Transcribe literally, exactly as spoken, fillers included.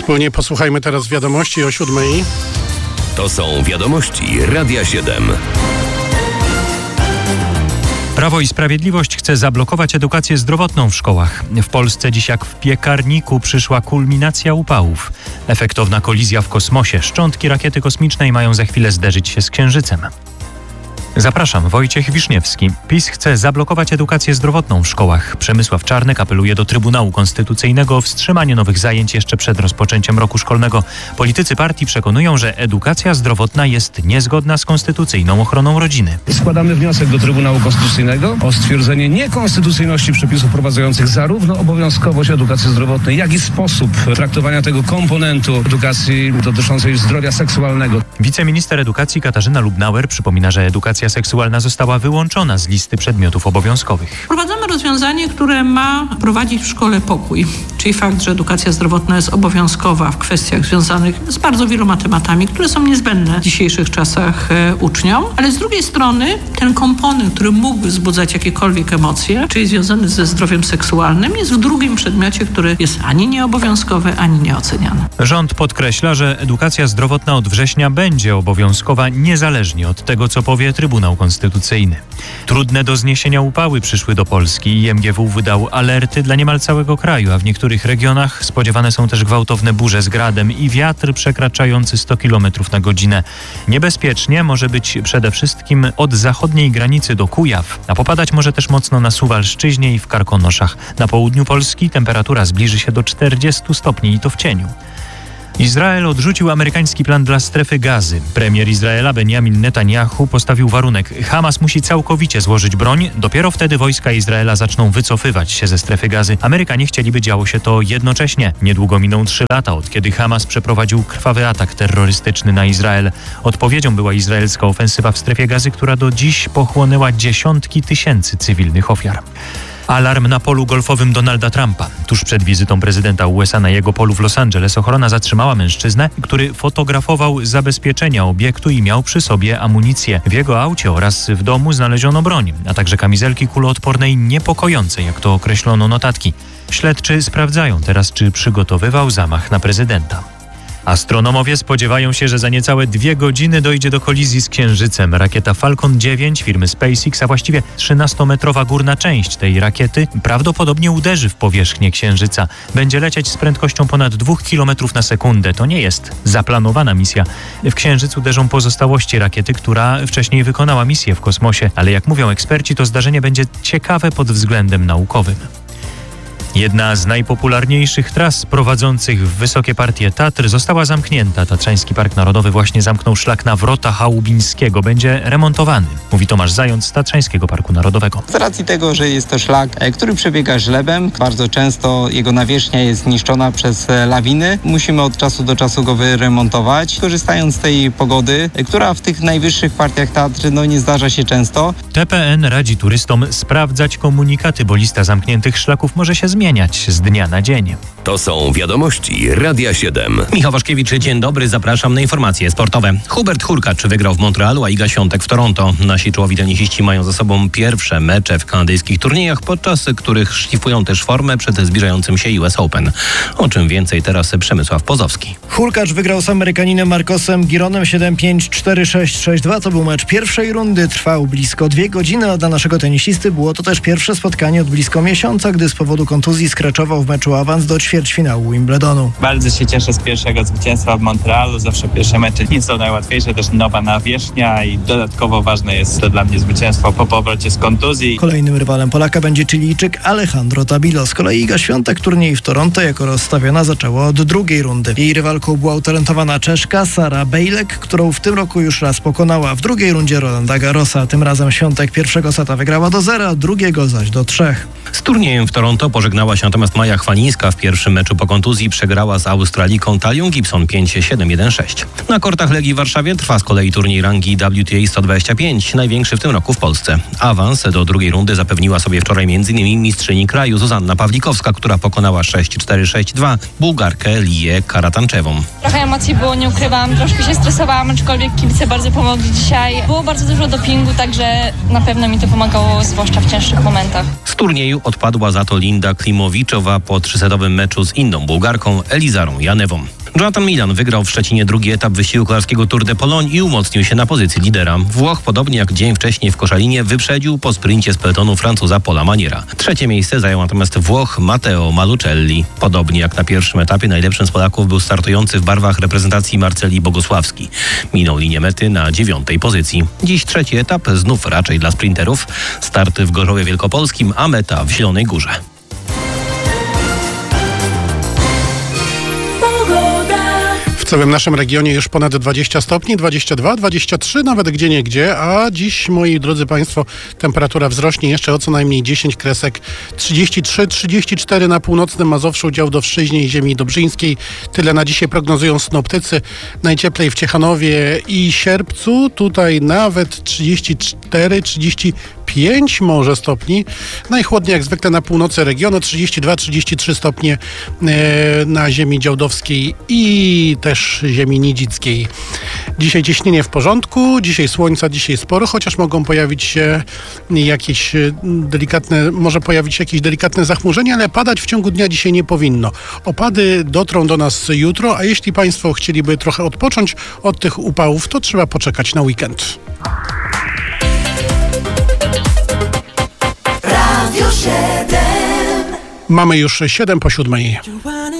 Wspólnie posłuchajmy teraz wiadomości o siódmej. To są wiadomości Radia siedem. Prawo i Sprawiedliwość chce zablokować edukację zdrowotną w szkołach. W Polsce dziś jak w piekarniku przyszła kulminacja upałów. Efektowna kolizja w kosmosie. Szczątki rakiety kosmicznej mają za chwilę zderzyć się z Księżycem. Zapraszam, Wojciech Wiszniewski. PiS chce zablokować edukację zdrowotną w szkołach. Przemysław Czarnek apeluje do Trybunału Konstytucyjnego o wstrzymanie nowych zajęć jeszcze przed rozpoczęciem roku szkolnego. Politycy partii przekonują, że edukacja zdrowotna jest niezgodna z konstytucyjną ochroną rodziny. Składamy wniosek do Trybunału Konstytucyjnego o stwierdzenie niekonstytucyjności przepisów wprowadzających zarówno obowiązkowość edukacji zdrowotnej, jak i sposób traktowania tego komponentu edukacji dotyczącej zdrowia seksualnego. Wiceminister edukacji Katarzyna Lubnauer przypomina, że edukacja seksualna została wyłączona z listy przedmiotów obowiązkowych. Wprowadzamy rozwiązanie, które ma prowadzić w szkole pokój, czyli fakt, że edukacja zdrowotna jest obowiązkowa w kwestiach związanych z bardzo wieloma tematami, które są niezbędne w dzisiejszych czasach e, uczniom, ale z drugiej strony ten komponent, który mógłby wzbudzać jakiekolwiek emocje, czyli związany ze zdrowiem seksualnym, jest w drugim przedmiocie, który jest ani nieobowiązkowy, ani nieoceniany. Rząd podkreśla, że edukacja zdrowotna od września będzie obowiązkowa niezależnie od tego, co powie Trybunał Konstytucyjny. Trudne do zniesienia upały przyszły do Polski i M G W wydał alerty dla niemal całego kraju, a w niektórych regionach spodziewane są też gwałtowne burze z gradem i wiatr przekraczający sto kilometrów na godzinę. Niebezpiecznie może być przede wszystkim od zachodniej granicy do Kujaw, a popadać może też mocno na Suwalszczyźnie i w Karkonoszach. Na południu Polski temperatura zbliży się do czterdziestu stopni i to w cieniu. Izrael odrzucił amerykański plan dla strefy Gazy. Premier Izraela Benjamin Netanyahu postawił warunek: Hamas musi całkowicie złożyć broń, dopiero wtedy wojska Izraela zaczną wycofywać się ze strefy Gazy. Amerykanie chcieli, by działo się to jednocześnie. Niedługo miną trzy lata, od kiedy Hamas przeprowadził krwawy atak terrorystyczny na Izrael. Odpowiedzią była izraelska ofensywa w strefie Gazy, która do dziś pochłonęła dziesiątki tysięcy cywilnych ofiar. Alarm na polu golfowym Donalda Trumpa. Tuż przed wizytą prezydenta U S A na jego polu w Los Angeles ochrona zatrzymała mężczyznę, który fotografował zabezpieczenia obiektu i miał przy sobie amunicję. W jego aucie oraz w domu znaleziono broń, a także kamizelki kuloodpornej niepokojące, jak to określono notatki. Śledczy sprawdzają teraz, czy przygotowywał zamach na prezydenta. Astronomowie spodziewają się, że za niecałe dwie godziny dojdzie do kolizji z Księżycem. Rakieta Falcon dziewięć firmy SpaceX, a właściwie trzynastometrowa górna część tej rakiety prawdopodobnie uderzy w powierzchnię Księżyca. Będzie lecieć z prędkością ponad dwóch kilometrów na sekundę. To nie jest zaplanowana misja. W Księżyc uderzą pozostałości rakiety, która wcześniej wykonała misję w kosmosie. Ale jak mówią eksperci, to zdarzenie będzie ciekawe pod względem naukowym. Jedna z najpopularniejszych tras prowadzących w wysokie partie Tatr została zamknięta. Tatrzański Park Narodowy właśnie zamknął szlak na Wrota Chałubińskiego. Będzie remontowany, mówi Tomasz Zając z Tatrzańskiego Parku Narodowego. Z racji tego, że jest to szlak, który przebiega żlebem, bardzo często jego nawierzchnia jest zniszczona przez lawiny. Musimy od czasu do czasu go wyremontować, korzystając z tej pogody, która w tych najwyższych partiach Tatr no, nie zdarza się często. T P N radzi turystom sprawdzać komunikaty, bo lista zamkniętych szlaków może się zmieniać z dnia na dzień. To są wiadomości Radia siedem. Michał Waszkiewicz, dzień dobry, zapraszam na informacje sportowe. Hubert Hurkacz wygrał w Montrealu, a Iga Świątek w Toronto. Nasi czołowi tenisiści mają za sobą pierwsze mecze w kanadyjskich turniejach, podczas których szlifują też formę przed zbliżającym się U S Open. O czym więcej teraz Przemysław Pozowski. Hurkacz wygrał z Amerykaninem Marcosem Gironem siedem pięć, cztery sześć, sześć dwa. To był mecz pierwszej rundy, trwał blisko dwie godziny, a dla naszego tenisisty było to też pierwsze spotkanie od blisko miesiąca, gdy z powodu kontuzji skraczował w meczu awans do ćwierćfinału Wimbledonu. Bardzo się cieszę z pierwszego zwycięstwa w Montrealu. Zawsze pierwsze mecze nie są najłatwiejsze, też nowa nawierzchnia i dodatkowo ważne jest to dla mnie zwycięstwo po powrocie z kontuzji. Kolejnym rywalem Polaka będzie Chilijczyk Alejandro Tabilo. Z kolei Iga Świątek turniej w Toronto jako rozstawiona zaczęła od drugiej rundy. Jej rywalką była utalentowana Czeszka Sara Bejlek, którą w tym roku już raz pokonała. W drugiej rundzie Rolanda Garrosa. Tym razem Świątek pierwszego seta wygrała do zera, drugiego zaś do trzech. Z turniejem w Toronto pożegnała się natomiast Maja Chwalińska. W pierwszym meczu po kontuzji przegrała z Australijką Talią Gibson pięć siedem jeden sześć. Na kortach Legii w Warszawie trwa z kolei turniej rangi W T A sto dwadzieścia pięć, największy w tym roku w Polsce. Awans do drugiej rundy zapewniła sobie wczoraj m.in. mistrzyni kraju Zuzanna Pawlikowska, która pokonała sześć cztery sześć dwa Bułgarkę Liję Karatanczewą. Trochę emocji było, nie ukrywam, troszkę się stresowałam, aczkolwiek kibice bardzo pomogli dzisiaj. Było bardzo dużo dopingu, także na pewno mi to pomagało, zwłaszcza w cięższych momentach. Z turnieju odpadła za to Linda Klimek Klimowiczowa po trzysetowym meczu z inną Bułgarką Elizarą Janewą. Jonathan Milan wygrał w Szczecinie drugi etap wyścigu kolarskiego Tour de Pologne i umocnił się na pozycji lidera. Włoch, podobnie jak dzień wcześniej w Koszalinie, wyprzedził po sprincie z peletonu Francuza Paula Maniera. Trzecie miejsce zajął natomiast Włoch Matteo Malucelli. Podobnie jak na pierwszym etapie, najlepszym z Polaków był startujący w barwach reprezentacji Marceli Bogosławski. Minął linię mety na dziewiątej pozycji. Dziś trzeci etap, znów raczej dla sprinterów. Start w Gorzowie Wielkopolskim, a meta w Zielonej Górze. W całym naszym regionie już ponad dwadzieścia stopni, dwadzieścia dwa, dwadzieścia trzy, nawet gdzieniegdzie, a dziś, moi drodzy Państwo, temperatura wzrośnie jeszcze o co najmniej dziesięć kresek, trzydzieści trzy trzydzieści cztery na północnym Mazowszu, Działdowszczyźnie i ziemi dobrzyńskiej. Tyle na dzisiaj prognozują synoptycy. Najcieplej w Ciechanowie i Sierpcu, tutaj nawet trzydzieści cztery trzydzieści pięć może stopni. Najchłodniej jak zwykle na północy regionu, trzydzieści dwa trzydzieści trzy stopnie na ziemi działdowskiej i też ziemi nidzickiej. Dzisiaj ciśnienie w porządku, dzisiaj słońca, dzisiaj sporo, chociaż mogą pojawić się jakieś delikatne, może pojawić się jakieś delikatne zachmurzenie, ale padać w ciągu dnia dzisiaj nie powinno. Opady dotrą do nas jutro, a jeśli Państwo chcieliby trochę odpocząć od tych upałów, to trzeba poczekać na weekend. Radio siedem. Mamy już siedem po siódmej.